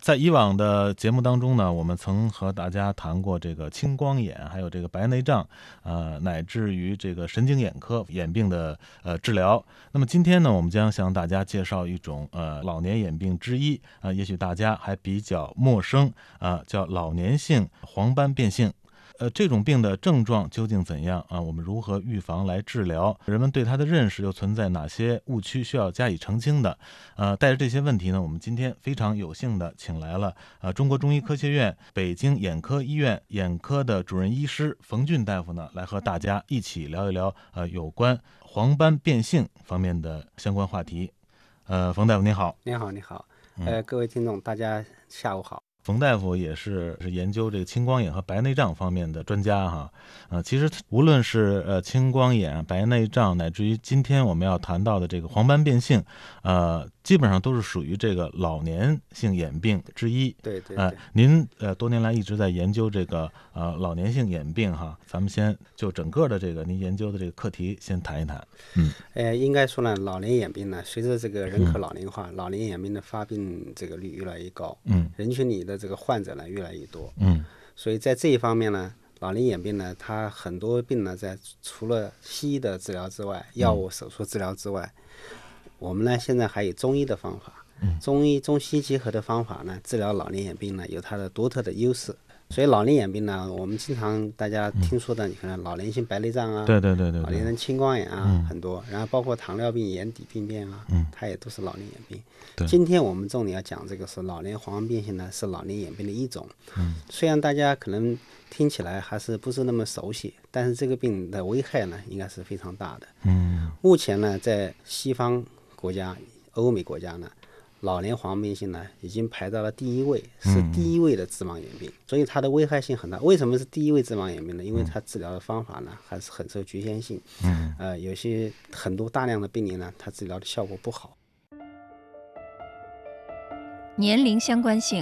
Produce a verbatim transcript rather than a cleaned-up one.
在以往的节目当中呢，我们曾和大家谈过这个青光眼，还有这个白内障，呃，乃至于这个神经眼科眼病的呃治疗。那么今天呢，我们将向大家介绍一种呃老年眼病之一，啊、呃，也许大家还比较陌生啊、呃，叫老年性黄斑变性。呃，这种病的症状究竟怎样啊？我们如何预防来治疗？人们对它的认识又存在哪些误区需要加以澄清的？呃，带着这些问题呢，我们今天非常有幸的请来了呃中国中医科学院北京眼科医院眼科的主任医师冯俊大夫呢，来和大家一起聊一聊呃有关黄斑变性方面的相关话题。呃，冯大夫您好。 你好，你好，呃，各位听众，大家下午好。 冯大夫也是是研究这个青光眼和白内障方面的专家哈，呃，其实无论是呃青光眼、白内障，乃至于今天我们要谈到的这个黄斑变性，呃，基本上都是属于这个老年性眼病之一。 对对对。 呃，您呃多年来一直在研究这个呃老年性眼病哈，咱们先就整个的这个您研究的这个课题先谈一谈。 嗯，呃，应该说呢，老年眼病呢，随着这个人口老龄化，嗯、老年眼病的发病这个率越来越高，嗯，人群里的这个患者呢越来越多，嗯，所以在这一方面呢，老年眼病呢，它很多病呢，在除了西医的治疗之外，药物、手术治疗之外，我们呢现在还有中医的方法，嗯，中医中西结合的方法呢，治疗老年眼病呢，有它的独特的优势。所以老年眼病呢，我们经常大家听说的，你看老年性白内障啊， 对对对对， 老年人青光眼啊，嗯、很多，然后包括糖尿病、眼底病变啊，嗯、它也都是老年眼病。今天我们重点要讲这个是老年黄斑变性呢，是老年眼病的一种。嗯，虽然大家可能听起来还是不是那么熟悉，但是这个病的危害呢，应该是非常大的。嗯，目前呢，在西方国家、欧美国家呢，老年黄斑变性呢，已经排到了第一位，是第一位的致盲眼病，嗯、所以它的危害性很大。为什么是第一位致盲眼病呢？因为它治疗的方法呢，还是很受局限性。嗯，呃，有些很多大量的病例呢，它治疗的效果不好。 年龄相关性